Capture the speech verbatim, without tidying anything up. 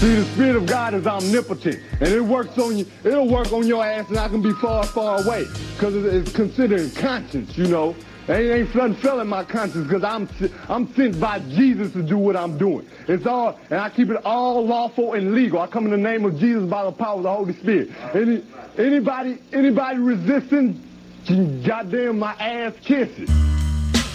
See, the Spirit of God is omnipotent, and it works on you. It'll work on your ass, and I can be far, far away, because it's considering conscience, you know. Ain't ain't nothing filling my conscience, because I'm I'm sent by Jesus to do what I'm doing. It's all, and I keep it all lawful and legal. I come in the name of Jesus by the power of the Holy Spirit. Any anybody anybody resisting, goddamn my ass kiss it.